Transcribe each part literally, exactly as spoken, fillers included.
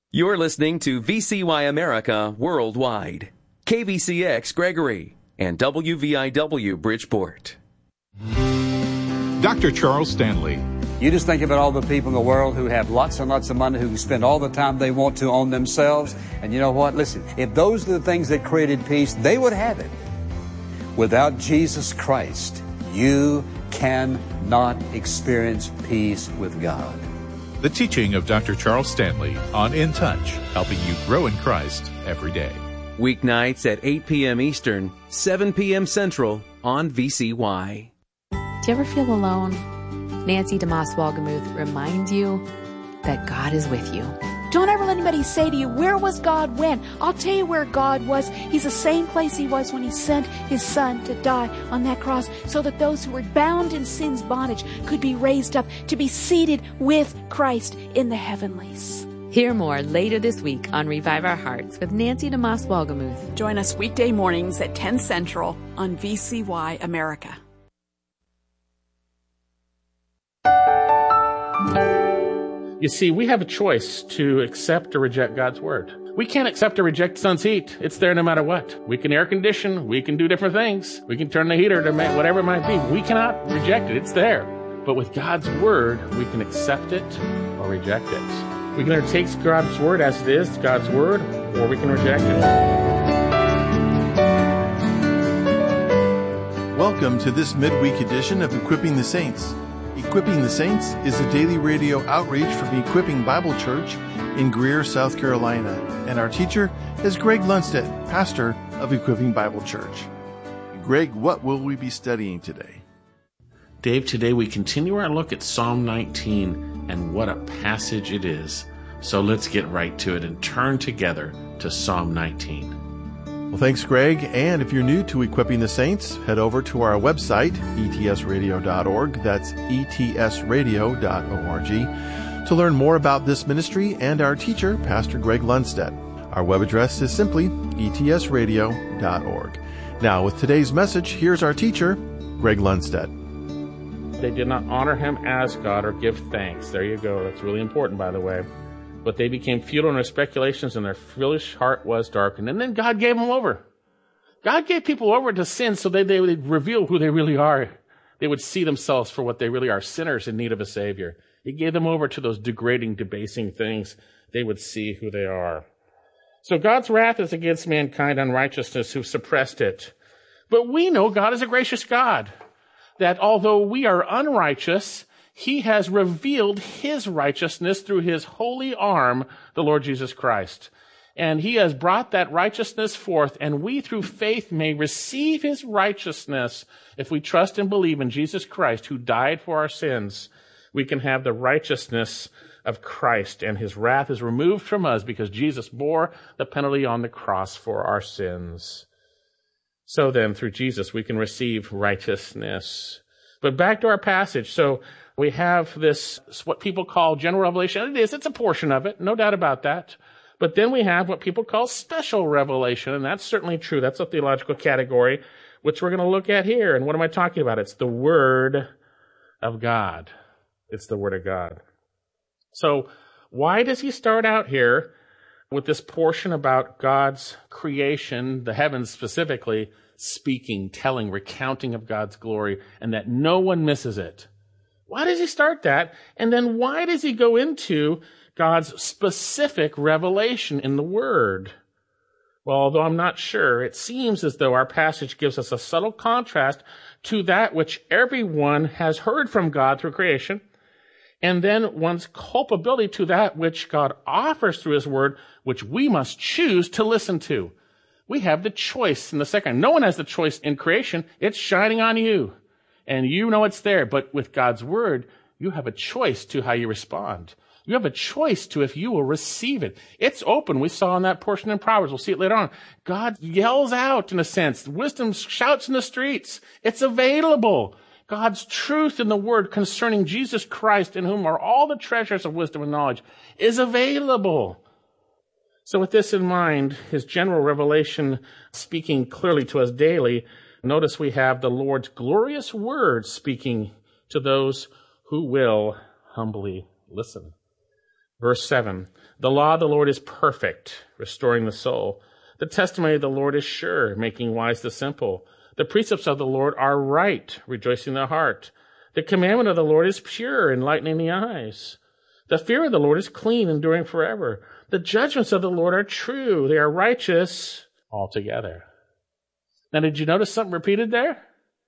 You're listening to V C Y America Worldwide, K V C X Gregory, and W V I W Bridgeport. Doctor Charles Stanley. You just think about all the people in the world who have lots and lots of money, who can spend all the time they want to on themselves. And you know what? Listen, if those are the things that created peace, they would have it. Without Jesus Christ, you cannot experience peace with God. The teaching of Doctor Charles Stanley on In Touch, helping you grow in Christ every day. Weeknights at eight p.m. Eastern, seven p.m. Central on V C Y. Do you ever feel alone? Nancy DeMoss Wolgemuth reminds you that God is with you. Don't ever let anybody say to you, where was God when? I'll tell you where God was. He's the same place he was when he sent his son to die on that cross, so that those who were bound in sin's bondage could be raised up to be seated with Christ in the heavenlies. Hear more later this week on Revive Our Hearts with Nancy DeMoss Wolgemuth. Join us weekday mornings at ten Central on V C Y America. You see, we have a choice to accept or reject God's word. We can't accept or reject the sun's heat. It's there no matter what. We can air condition. We can do different things. We can turn the heater to make whatever it might be. We cannot reject it. It's there. But with God's word, we can accept it or reject it. We can either take God's word as it is, God's word, or we can reject it. Welcome to this midweek edition of Equipping the Saints. Equipping the Saints is a daily radio outreach from Equipping Bible Church in Greer, South Carolina. And our teacher is Greg Lundstedt, pastor of Equipping Bible Church. Greg, what will we be studying today? Dave, today we continue our look at Psalm nineteen, and what a passage it is. So let's get right to it and turn together to Psalm nineteen. Well, thanks, Greg. And if you're new to Equipping the Saints, head over to our website, E T S radio dot org. That's E T S radio dot org to learn more about this ministry and our teacher, Pastor Greg Lundstedt. Our web address is simply E T S radio dot org. Now, with today's message, here's our teacher, Greg Lundstedt. They did not honor him as God or give thanks. There you go. That's really important, by the way. But they became futile in their speculations, and their foolish heart was darkened. And then God gave them over. God gave people over to sin so that they would reveal who they really are. They would see themselves for what they really are, sinners in need of a Savior. He gave them over to those degrading, debasing things. They would see who they are. So God's wrath is against mankind, unrighteousness, who suppressed it. But we know God is a gracious God, that although we are unrighteous, he has revealed his righteousness through his holy arm, the Lord Jesus Christ. And he has brought that righteousness forth, and we through faith may receive his righteousness. If we trust and believe in Jesus Christ, who died for our sins, we can have the righteousness of Christ, and his wrath is removed from us because Jesus bore the penalty on the cross for our sins. So then, through Jesus, we can receive righteousness. But back to our passage. So we have this, what people call general revelation. It is, it's a portion of it, no doubt about that. But then we have what people call special revelation, and that's certainly true. That's a theological category, which we're going to look at here. And what am I talking about? It's the Word of God. It's the Word of God. So why does he start out here with this portion about God's creation, the heavens specifically, speaking, telling, recounting of God's glory, and that no one misses it? Why does he start that? And then why does he go into God's specific revelation in the Word? Well, although I'm not sure, it seems as though our passage gives us a subtle contrast to that which everyone has heard from God through creation, and then one's culpability to that which God offers through his Word, which we must choose to listen to. We have the choice in the second. No one has the choice in creation. It's shining on you. And you know it's there. But with God's Word, you have a choice to how you respond. You have a choice to if you will receive it. It's open. We saw in that portion in Proverbs. We'll see it later on. God yells out, in a sense. Wisdom shouts in the streets. It's available. God's truth in the Word concerning Jesus Christ, in whom are all the treasures of wisdom and knowledge, is available. So with this in mind, his general revelation speaking clearly to us daily, notice we have the Lord's glorious word speaking to those who will humbly listen. Verse seven, the law of the Lord is perfect, restoring the soul. The testimony of the Lord is sure, making wise the simple. The precepts of the Lord are right, rejoicing the heart. The commandment of the Lord is pure, enlightening the eyes. The fear of the Lord is clean, enduring forever. The judgments of the Lord are true. They are righteous altogether. Now, did you notice something repeated there?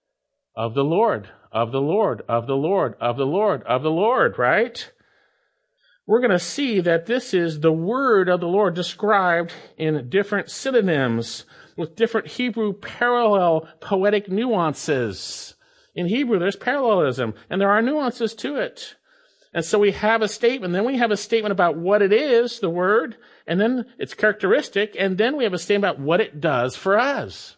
Of the Lord, of the Lord, of the Lord, of the Lord, of the Lord, right? We're going to see that this is the word of the Lord described in different synonyms with different Hebrew parallel poetic nuances. In Hebrew, there's parallelism, and there are nuances to it. And so we have a statement, then we have a statement about what it is, the word, and then its characteristic, and then we have a statement about what it does for us.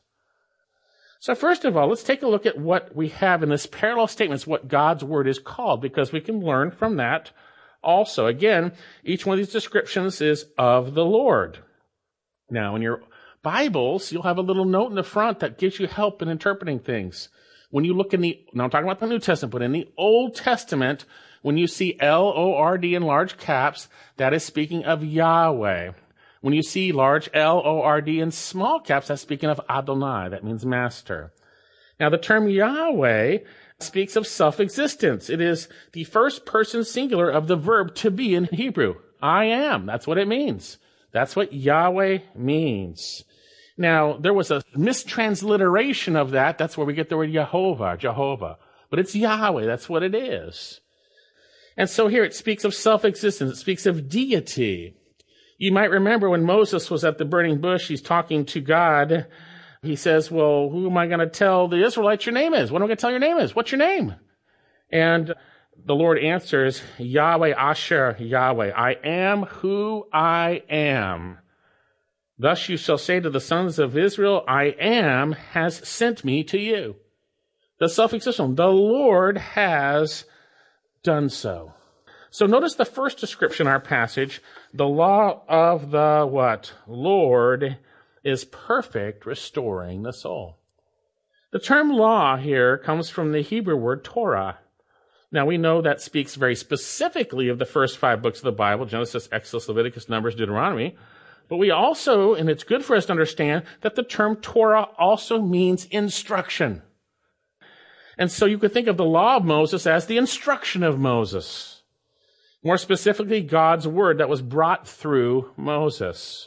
So first of all, let's take a look at what we have in this parallel statements, what God's word is called, because we can learn from that also. Again, each one of these descriptions is of the Lord. Now, in your Bibles, you'll have a little note in the front that gives you help in interpreting things. When you look in the, now I'm talking about the New Testament, but in the Old Testament, when you see L O R D in large caps, that is speaking of Yahweh. When you see large L O R D in small caps, that's speaking of Adonai. That means master. Now, the term Yahweh speaks of self-existence. It is the first person singular of the verb to be in Hebrew. I am. That's what it means. That's what Yahweh means. Now, there was a mistransliteration of that. That's where we get the word Jehovah, Jehovah. But it's Yahweh. That's what it is. And so here it speaks of self-existence. It speaks of deity. You might remember when Moses was at the burning bush, he's talking to God. He says, well, who am I going to tell the Israelites your name is? What am I going to tell your name is? What's your name? And the Lord answers, Yahweh Asher Yahweh. I am who I am. Thus you shall say to the sons of Israel, I am has sent me to you. The self-existent, the Lord has done so. So notice the first description in our passage, the law of the what? Lord is perfect, restoring the soul. The term law here comes from the Hebrew word Torah. Now we know that speaks very specifically of the first five books of the Bible, Genesis, Exodus, Leviticus, Numbers, Deuteronomy. But we also, and it's good for us to understand, that the term Torah also means instruction. And so you could think of the law of Moses as the instruction of Moses. More specifically, God's word that was brought through Moses.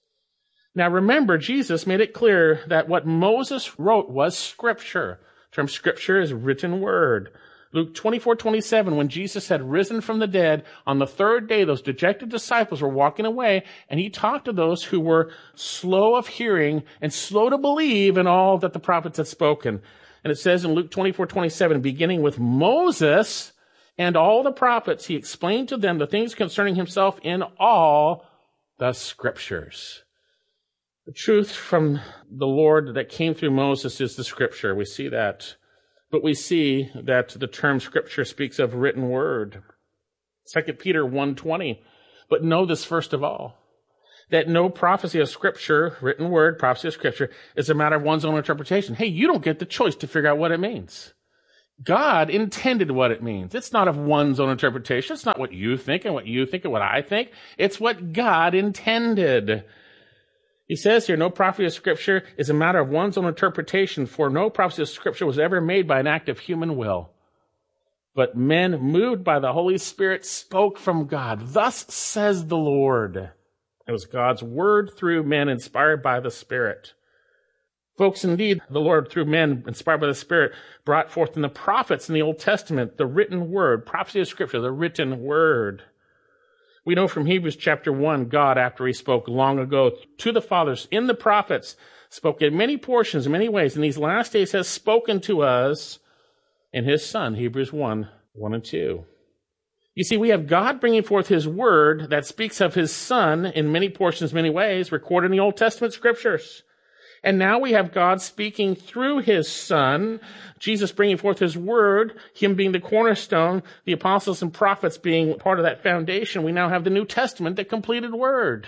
Now remember, Jesus made it clear that what Moses wrote was scripture. The term scripture is written word. Luke twenty-four twenty-seven, when Jesus had risen from the dead, on the third day, those dejected disciples were walking away, and he talked to those who were slow of hearing and slow to believe in all that the prophets had spoken. And it says in Luke twenty-four twenty-seven, beginning with Moses and all the prophets, he explained to them the things concerning himself in all the scriptures. The truth from the Lord that came through Moses is the scripture. We see that. But we see that the term scripture speaks of written word. Second Peter one twenty. But know this first of all, that no prophecy of scripture, written word, prophecy of scripture, is a matter of one's own interpretation. Hey, you don't get the choice to figure out what it means. God intended what it means. It's not of one's own interpretation. It's not what you think and what you think and what I think. It's what God intended. He says here, no prophecy of scripture is a matter of one's own interpretation, for no prophecy of scripture was ever made by an act of human will. But men moved by the Holy Spirit spoke from God. Thus says the Lord. It was God's word through men inspired by the Spirit. Folks, indeed, the Lord through men inspired by the Spirit brought forth in the prophets in the Old Testament the written word, prophecy of scripture, the written word. We know from Hebrews chapter one, God, after he spoke long ago to the fathers in the prophets, spoke in many portions, in many ways. In these last days has spoken to us in his Son, Hebrews one, one and two. You see, we have God bringing forth his word that speaks of his Son in many portions, many ways, recorded in the Old Testament scriptures. And now we have God speaking through his Son, Jesus bringing forth his word, him being the cornerstone, the apostles and prophets being part of that foundation. We now have the New Testament, the completed word.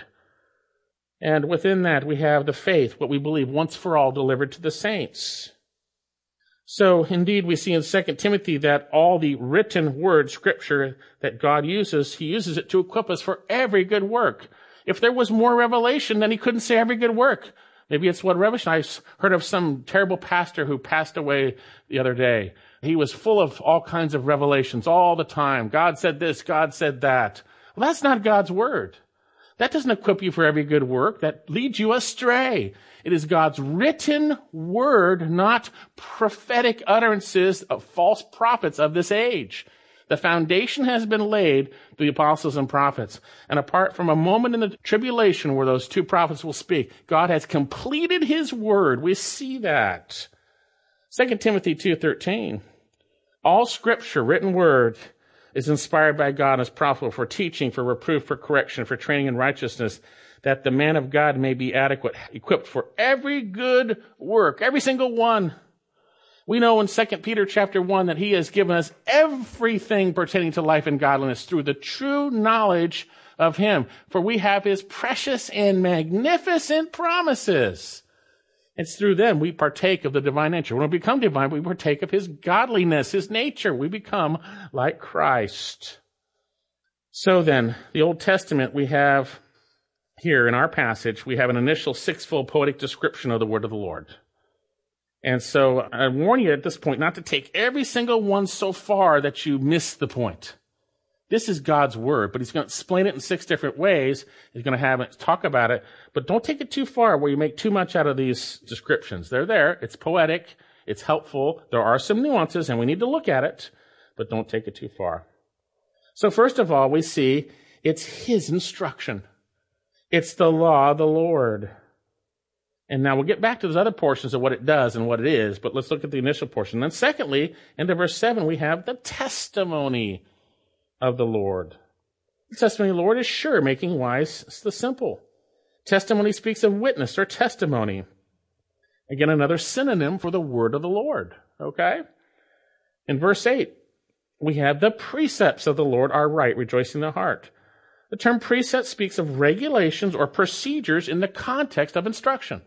And within that we have the faith, what we believe once for all delivered to the saints. So indeed, we see in Second Timothy that all the written word scripture that God uses, he uses it to equip us for every good work. If there was more revelation, then he couldn't say every good work. Maybe it's what revelation. I heard of some terrible pastor who passed away the other day. He was full of all kinds of revelations all the time. God said this, God said that. Well, that's not God's word. That doesn't equip you for every good work. That leads you astray. It is God's written word, not prophetic utterances of false prophets of this age. The foundation has been laid through the apostles and prophets. And apart from a moment in the tribulation where those two prophets will speak, God has completed his word. We see that. Second Timothy two thirteen. All scripture, written word, is inspired by God and is profitable for teaching, for reproof, for correction, for training in righteousness, that the man of God may be adequate, equipped for every good work, every single one. We know in Second Peter chapter one that he has given us everything pertaining to life and godliness through the true knowledge of him. For we have his precious and magnificent promises. It's through them we partake of the divine nature. When we become divine, we partake of his godliness, his nature. We become like Christ. So then, the Old Testament we have here in our passage, we have an initial sixfold poetic description of the word of the Lord. And so I warn you at this point not to take every single one so far that you miss the point. This is God's word, but he's going to explain it in six different ways. He's going to have it talk about it, but don't take it too far where you make too much out of these descriptions. They're there. It's poetic. It's helpful. There are some nuances and we need to look at it, but don't take it too far. So first of all, we see it's his instruction. It's the law of the Lord. And now we'll get back to those other portions of what it does and what it is, but let's look at the initial portion. Then secondly, into verse seven, we have the testimony of the Lord. The testimony of the Lord is sure, making wise the simple. Testimony speaks of witness or testimony. Again, another synonym for the word of the Lord. Okay? In verse eight, we have the precepts of the Lord are right, rejoicing the heart. The term precept speaks of regulations or procedures in the context of instruction.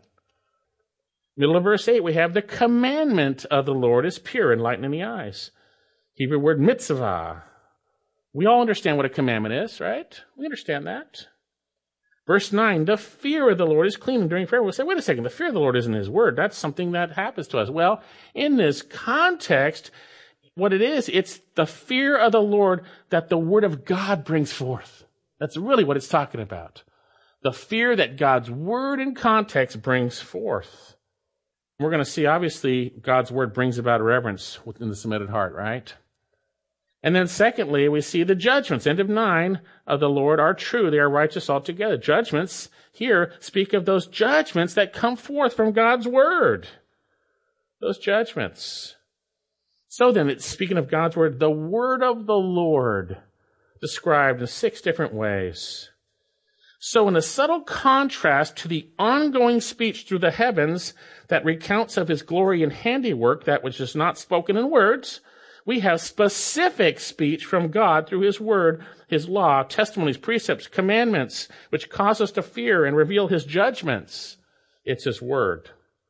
Middle of verse eight, we have the commandment of the Lord is pure, enlightening the eyes. Hebrew word mitzvah. We all understand what a commandment is, right? We understand that. Verse nine, the fear of the Lord is clean, enduring forever. We'll say, wait a second, the fear of the Lord isn't his word. That's something that happens to us. Well, in this context, what it is, it's the fear of the Lord that the word of God brings forth. That's really what it's talking about. The fear that God's word in context brings forth. We're going to see, obviously, God's word brings about reverence within the submitted heart, right? And then secondly, we see the judgments. End of nine of the Lord are true. They are righteous altogether. Judgments here speak of those judgments that come forth from God's word. Those judgments. So then, it's speaking of God's word, the word of the Lord, described in six different ways. So in a subtle contrast to the ongoing speech through the heavens that recounts of his glory and handiwork, that which is not spoken in words, we have specific speech from God through his word, his law, testimonies, precepts, commandments, which cause us to fear and reveal his judgments. It's his word.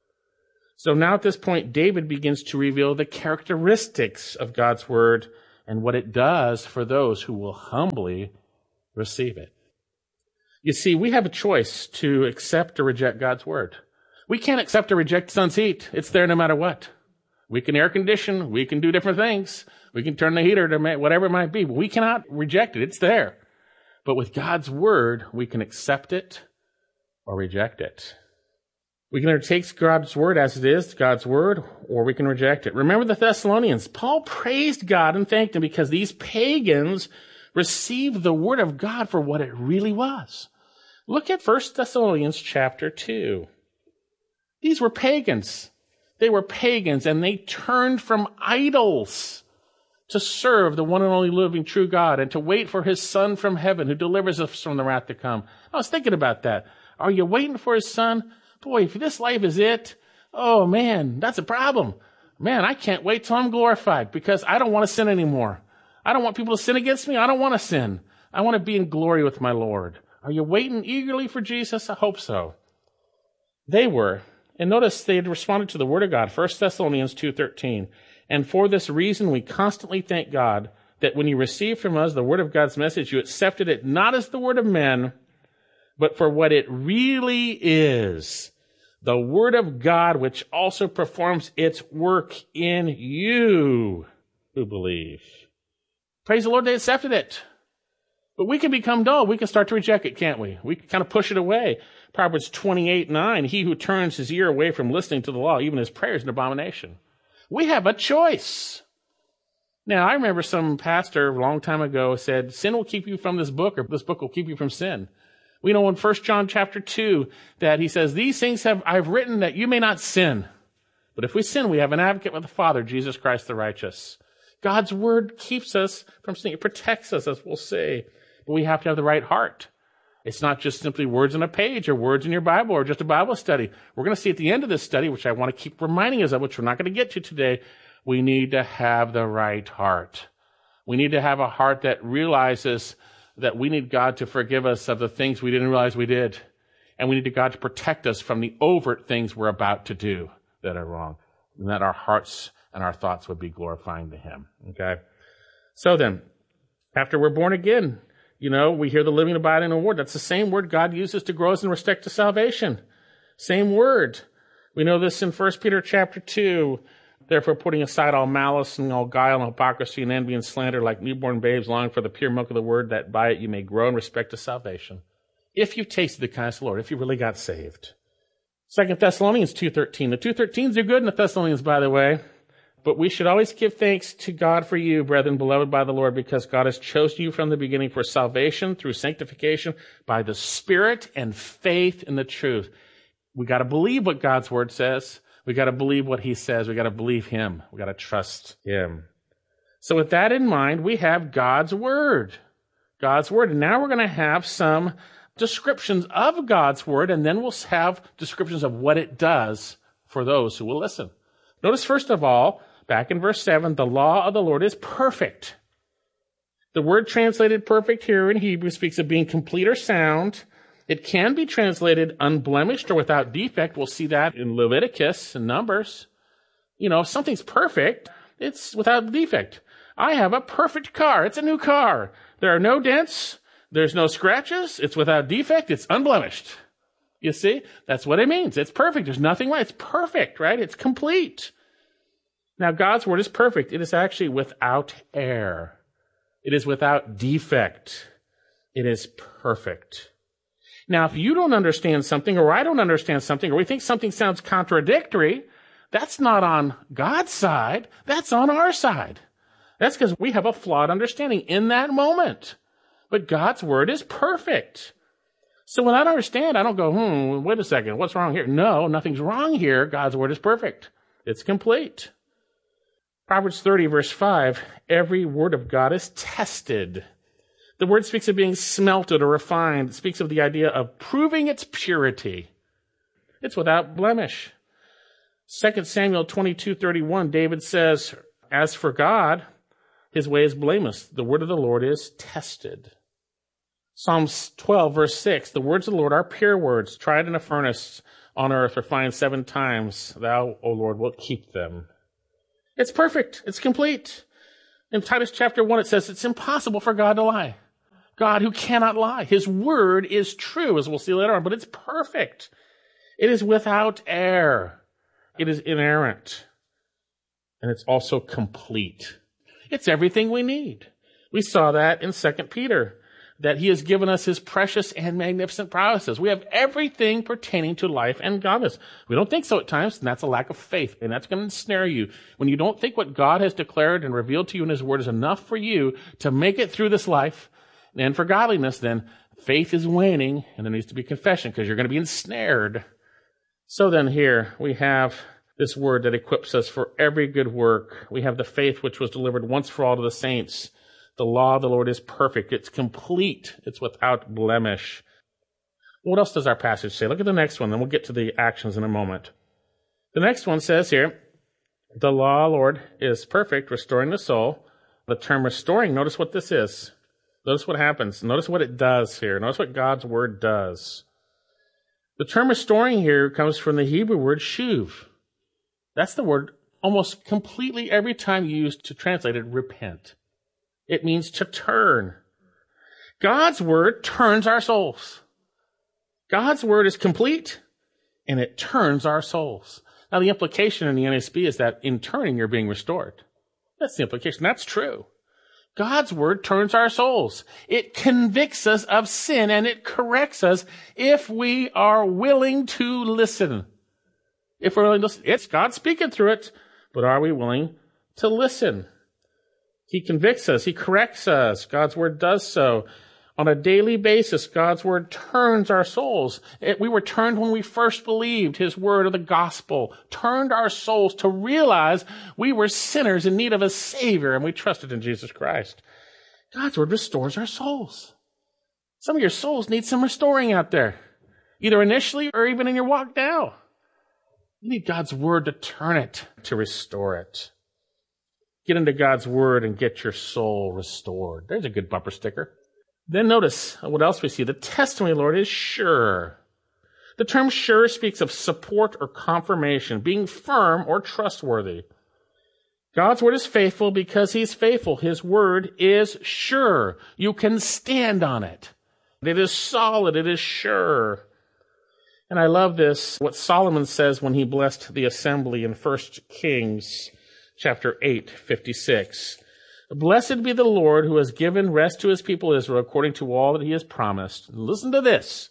So now at this point, David begins to reveal the characteristics of God's word and what it does for those who will humbly receive it. You see, we have a choice to accept or reject God's word. We can't accept or reject sun's heat. It's there no matter what. We can air condition. We can do different things. We can turn the heater to whatever it might be, but we cannot reject it. It's there. But with God's word, we can accept it or reject it. We can either take God's word as it is, God's word, or we can reject it. Remember the Thessalonians. Paul praised God and thanked him because these pagans received the word of God for what it really was. Look at First Thessalonians chapter two. These were pagans. They were pagans, and they turned from idols to serve the one and only living true God and to wait for his Son from heaven who delivers us from the wrath to come. I was thinking about that. Are you waiting for his Son? Boy, if this life is it, oh man, that's a problem. Man, I can't wait till I'm glorified because I don't want to sin anymore. I don't want people to sin against me. I don't want to sin. I want to be in glory with my Lord. Are you waiting eagerly for Jesus? I hope so. They were. And notice they had responded to the word of God, First Thessalonians two thirteen. And for this reason we constantly thank God that when you received from us the word of God's message, you accepted it not as the word of men, but for what it really is, the word of God, which also performs its work in you who believe. Praise the Lord, they accepted it. But we can become dull. We can start to reject it, can't we? We can kind of push it away. Proverbs twenty-eight nine, he who turns his ear away from listening to the law, even his prayer is an abomination. We have a choice. Now, I remember some pastor a long time ago said, sin will keep you from this book, or this book will keep you from sin. We know in First John chapter two that he says, these things have I've written that you may not sin. But if we sin, we have an advocate with the Father, Jesus Christ the righteous. God's word keeps us from sinning. It protects us, as we'll say. But we have to have the right heart. It's not just simply words on a page or words in your Bible or just a Bible study. We're going to see at the end of this study, which I want to keep reminding us of, which we're not going to get to today, we need to have the right heart. We need to have a heart that realizes that we need God to forgive us of the things we didn't realize we did. And we need God to protect us from the overt things we're about to do that are wrong. And that our hearts and our thoughts would be glorifying to Him. Okay? So then, after we're born again, you know, we hear the living, abiding, and word. That's the same word God uses to grow us in respect to salvation. Same word. We know this in First Peter chapter two. Therefore, putting aside all malice and all guile and hypocrisy and envy and slander, like newborn babes, longing for the pure milk of the word, that by it you may grow in respect to salvation. If you've tasted the kindness of the Lord, if you really got saved. Second Thessalonians two thirteen. The two thirteens are good in the Thessalonians, by the way. But we should always give thanks to God for you, brethren, beloved by the Lord, because God has chosen you from the beginning for salvation through sanctification by the Spirit and faith in the truth. We got to believe what God's word says. We got to believe what He says. We got to believe Him. We got to trust Him. So with that in mind, we have God's word. God's word. And now we're going to have some descriptions of God's word, and then we'll have descriptions of what it does for those who will listen. Notice, first of all, back in verse seven, the law of the Lord is perfect. The word translated perfect here in Hebrew speaks of being complete or sound. It can be translated unblemished or without defect. We'll see that in Leviticus and Numbers. You know, if something's perfect, it's without defect. I have a perfect car. It's a new car. There are no dents. There's no scratches. It's without defect. It's unblemished. You see? That's what it means. It's perfect. There's nothing wrong. It's perfect, right? It's complete. Now, God's word is perfect. It is actually without error. It is without defect. It is perfect. Now, if you don't understand something, or I don't understand something, or we think something sounds contradictory, that's not on God's side. That's on our side. That's because we have a flawed understanding in that moment. But God's word is perfect. So when I don't understand, I don't go, hmm, wait a second, what's wrong here? No, nothing's wrong here. God's word is perfect. It's complete. Proverbs thirty, verse five, every word of God is tested. The word speaks of being smelted or refined. It speaks of the idea of proving its purity. It's without blemish. Second Samuel twenty-two thirty-one, David says, as for God, His way is blameless. The word of the Lord is tested. Psalms twelve, verse six, the words of the Lord are pure words, tried in a furnace on earth, refined seven times. Thou, O Lord, wilt keep them. It's perfect. It's complete. In Titus chapter one, it says it's impossible for God to lie. God who cannot lie. His word is true, as we'll see later on, but it's perfect. It is without error. It is inerrant. And it's also complete. It's everything we need. We saw that in Second Peter, that He has given us His precious and magnificent promises. We have everything pertaining to life and godliness. We don't think so at times, and that's a lack of faith, and that's going to ensnare you. When you don't think what God has declared and revealed to you in His word is enough for you to make it through this life and for godliness, then faith is waning, and there needs to be confession, because you're going to be ensnared. So then here we have this word that equips us for every good work. We have the faith which was delivered once for all to the saints. The law of the Lord is perfect. It's complete. It's without blemish. What else does our passage say? Look at the next one, then we'll get to the actions in a moment. The next one says here, the law, Lord, is perfect, restoring the soul. The term restoring, notice what this is. Notice what happens. Notice what it does here. Notice what God's word does. The term restoring here comes from the Hebrew word shuv. That's the word almost completely every time used to translate it, repent. It means to turn. God's word turns our souls. God's word is complete, and it turns our souls. Now, the implication in the N A S B is that in turning, you're being restored. That's the implication. That's true. God's word turns our souls. It convicts us of sin, and it corrects us if we are willing to listen. If we're willing to listen. It's God speaking through it, but are we willing to listen? He convicts us. He corrects us. God's word does so. On a daily basis, God's word turns our souls. It, we were turned when we first believed his word of the gospel, turned our souls to realize we were sinners in need of a Savior, and we trusted in Jesus Christ. God's word restores our souls. Some of your souls need some restoring out there, either initially or even in your walk now. You need God's word to turn it, to restore it. Get into God's word and get your soul restored. There's a good bumper sticker. Then notice what else we see. The testimony, Lord, is sure. The term sure speaks of support or confirmation, being firm or trustworthy. God's word is faithful because he's faithful. His word is sure. You can stand on it. It is solid. It is sure. And I love this, what Solomon says when he blessed the assembly in First Kings chapter eight, fifty-six. Blessed be the Lord who has given rest to his people Israel according to all that he has promised. Listen to this.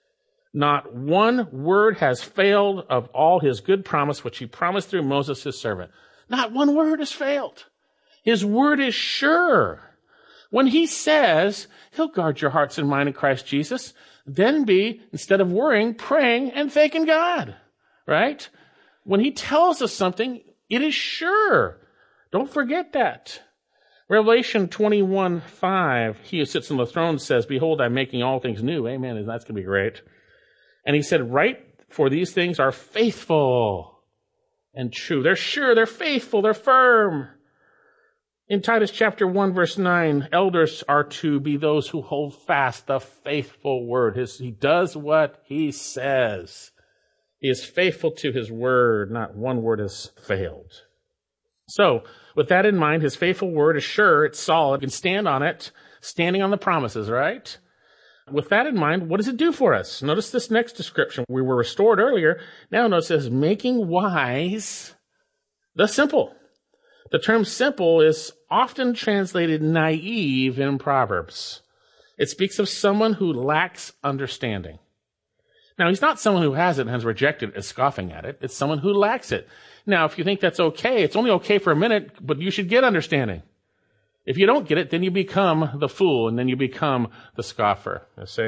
Not one word has failed of all his good promise, which he promised through Moses, his servant. Not one word has failed. His word is sure. When he says he'll guard your hearts and mind in Christ Jesus, then be, instead of worrying, praying and thanking God, right? When he tells us something, it is sure. Don't forget that. Revelation twenty-one five, he who sits on the throne says, behold, I'm making all things new. Amen. That's going to be great. And he said, right, for these things are faithful and true. They're sure, they're faithful, they're firm. In Titus chapter one, verse nine, elders are to be those who hold fast the faithful word. His, he does what he says. He is faithful to his word. Not one word has failed. So, with that in mind, his faithful word is sure, it's solid, you can stand on it, standing on the promises, right? With that in mind, what does it do for us? Notice this next description. We were restored earlier. Now notice it says, making wise the simple. The term simple is often translated naive in Proverbs. It speaks of someone who lacks understanding. Now, he's not someone who has it and has rejected it, is scoffing at it. It's someone who lacks it. Now, if you think that's okay, it's only okay for a minute, but you should get understanding. If you don't get it, then you become the fool, and then you become the scoffer, you see.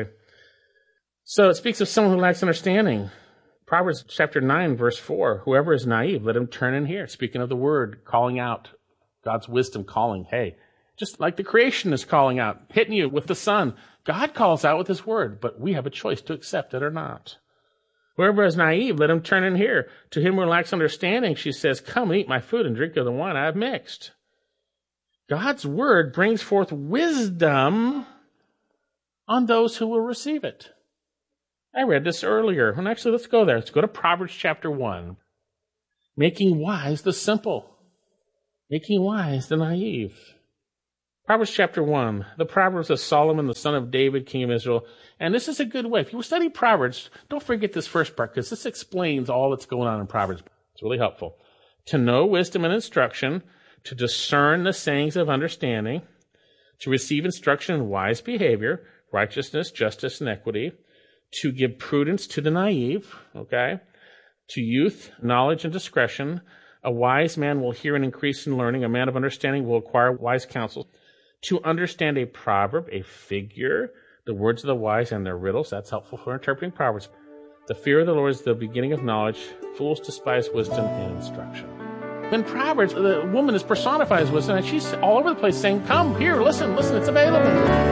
So it speaks of someone who lacks understanding. Proverbs chapter nine, verse four, whoever is naive, let him turn and hear. Speaking of the word, calling out, God's wisdom calling, hey, just like the creation is calling out, hitting you with the sun. God calls out with his word, but we have a choice to accept it or not. Whoever is naive, let him turn and hear. To him who lacks understanding, she says, come and eat my food and drink of the wine I have mixed. God's word brings forth wisdom on those who will receive it. I read this earlier. And actually, let's go there. Let's go to Proverbs chapter one. Making wise the simple. Making wise the naive. Proverbs chapter one, the Proverbs of Solomon, the son of David, king of Israel. And this is a good way. If you study Proverbs, don't forget this first part, because this explains all that's going on in Proverbs. It's really helpful. To know wisdom and instruction, to discern the sayings of understanding, to receive instruction in wise behavior, righteousness, justice, and equity, to give prudence to the naive, okay, to youth, knowledge, and discretion. A wise man will hear and increase in learning. A man of understanding will acquire wise counsel. To understand a proverb, a figure, the words of the wise and their riddles. That's helpful for interpreting Proverbs. The fear of the Lord is the beginning of knowledge. Fools despise wisdom and instruction. In Proverbs, the woman is personified as wisdom, and she's all over the place saying, come, here, listen, listen, it's available.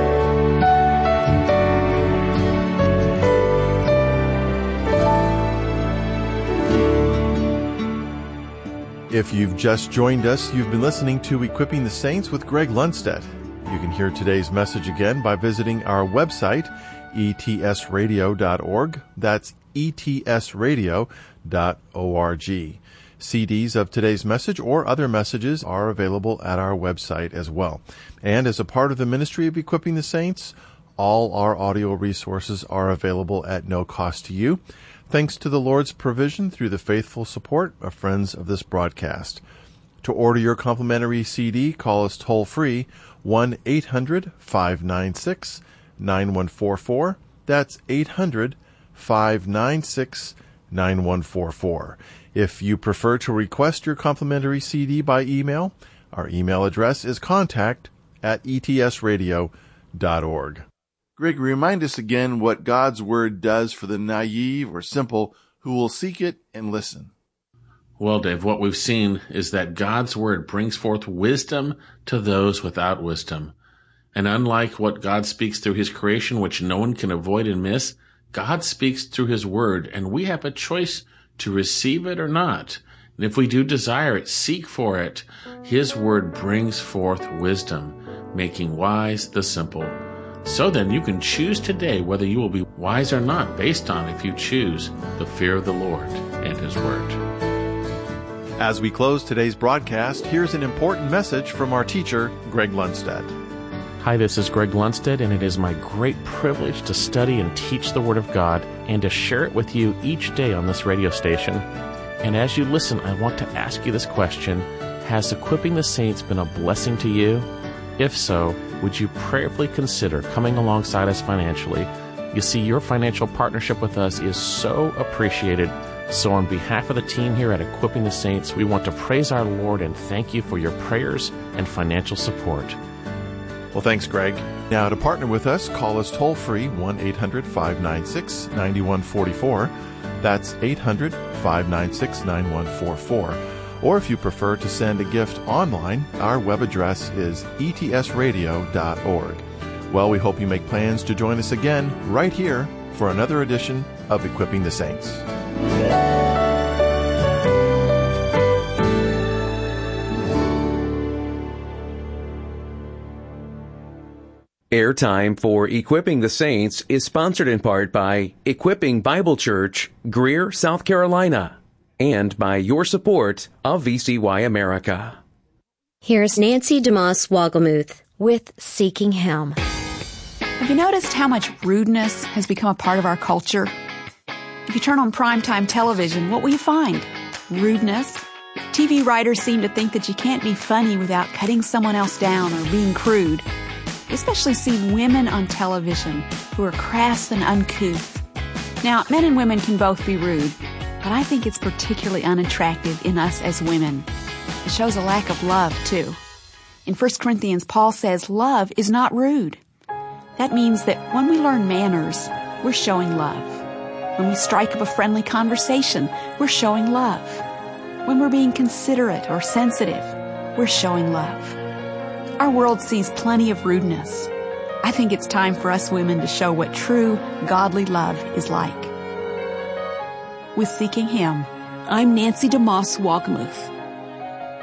If you've just joined us, you've been listening to Equipping the Saints with Greg Lundstedt. You can hear today's message again by visiting our website, E T S radio dot org. That's e t s radio dot org. C Ds of today's message or other messages are available at our website as well. And as a part of the ministry of Equipping the Saints, all our audio resources are available at no cost to you, thanks to the Lord's provision through the faithful support of friends of this broadcast. To order your complimentary C D, call us toll-free, one eight hundred five nine six nine one four four. That's eight hundred five nine six nine one four four. If you prefer to request your complimentary C D by email, our email address is contact at e t s radio dot org. Greg, remind us again what God's Word does for the naive or simple who will seek it and listen. Well, Dave, what we've seen is that God's Word brings forth wisdom to those without wisdom. And unlike what God speaks through His creation, which no one can avoid and miss, God speaks through His Word, and we have a choice to receive it or not. And if we do desire it, seek for it. His Word brings forth wisdom, making wise the simple. So then you can choose today whether you will be wise or not, based on if you choose the fear of the Lord and His Word. As we close today's broadcast, here's an important message from our teacher, Greg Lundstedt. Hi, this is Greg Lundstedt, and it is my great privilege to study and teach the Word of God and to share it with you each day on this radio station. And as you listen, I want to ask you this question: has Equipping the Saints been a blessing to you? If so, would you prayerfully consider coming alongside us financially? You see, your financial partnership with us is so appreciated. So on behalf of the team here at Equipping the Saints, we want to praise our Lord and thank you for your prayers and financial support. Well, thanks, Greg. Now, to partner with us, call us toll-free, one eight hundred five nine six nine one four four. That's eight hundred five nine six nine one four four. Or if you prefer to send a gift online, our web address is e t s radio dot org. Well, we hope you make plans to join us again right here for another edition of Equipping the Saints. Airtime for Equipping the Saints is sponsored in part by Equipping Bible Church, Greer, South Carolina, and by your support of V C Y America. Here's Nancy DeMoss Wogelmuth with Seeking Him. Have you noticed how much rudeness has become a part of our culture? If you turn on primetime television, what will you find? Rudeness. T V writers seem to think that you can't be funny without cutting someone else down or being crude. We especially see women on television who are crass and uncouth. Now, men and women can both be rude, but I think it's particularly unattractive in us as women. It shows a lack of love, too. In First Corinthians, Paul says love is not rude. That means that when we learn manners, we're showing love. When we strike up a friendly conversation, we're showing love. When we're being considerate or sensitive, we're showing love. Our world sees plenty of rudeness. I think it's time for us women to show what true, godly love is like. With Seeking Him, I'm Nancy DeMoss Wogelmuth.